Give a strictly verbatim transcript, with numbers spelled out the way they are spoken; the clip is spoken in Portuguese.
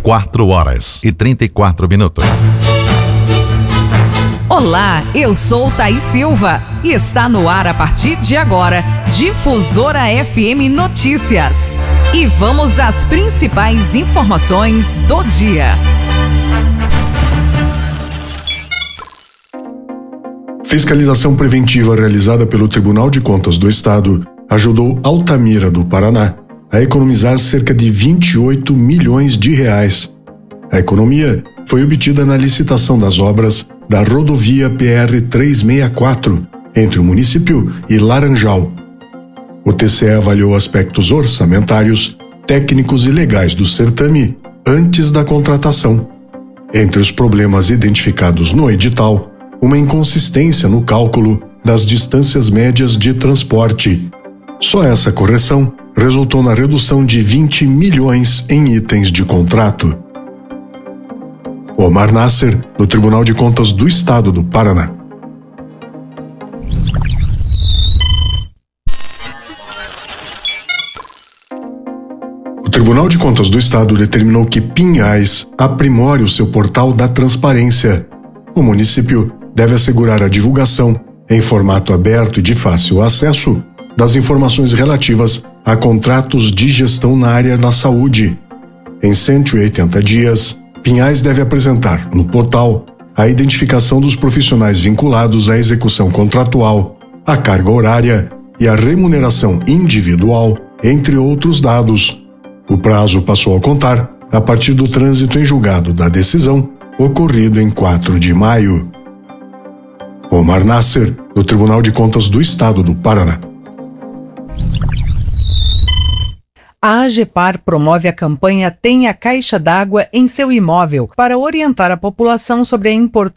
quatro horas e trinta e quatro minutos. Olá, eu sou Thaís Silva e está no ar a partir de agora, Difusora F M Notícias. E vamos às principais informações do dia. Fiscalização preventiva realizada pelo Tribunal de Contas do Estado ajudou Altamira, do Paraná, a economizar cerca de vinte e oito milhões de reais. A economia foi obtida na licitação das obras da rodovia P R trezentos e sessenta e quatro, entre o município e Laranjal. O T C E avaliou aspectos orçamentários, técnicos e legais do certame antes da contratação. Entre os problemas identificados no edital, uma inconsistência no cálculo das distâncias médias de transporte. Só essa correção resultou na redução de vinte milhões em itens de contrato. Omar Nasser, do Tribunal de Contas do Estado do Paraná. O Tribunal de Contas do Estado determinou que Pinhais aprimore o seu portal da transparência. O município deve assegurar a divulgação, em formato aberto e de fácil acesso, das informações relativas a contratos de gestão na área da saúde. Em cento e oitenta dias, Pinhais deve apresentar, no portal, a identificação dos profissionais vinculados à execução contratual, a carga horária e a remuneração individual, entre outros dados. O prazo passou a contar a partir do trânsito em julgado da decisão, ocorrido em quatro de maio. Omar Nasser, do Tribunal de Contas do Estado do Paraná. A AGEPAR promove a campanha Tenha Caixa d'Água em seu imóvel para orientar a população sobre a importância